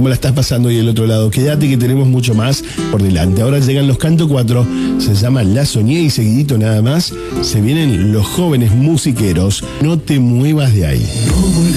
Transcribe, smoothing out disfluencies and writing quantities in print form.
la estás pasando ahí del otro lado. Quédate que tenemos mucho más por delante. Ahora llegan los Canto 4, se llama La Soñé y seguidito nada más se vienen los jóvenes musiqueros. No te muevas de ahí.